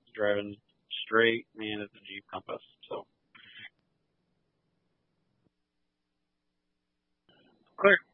driving straight, man, it's a Jeep Compass. So clear.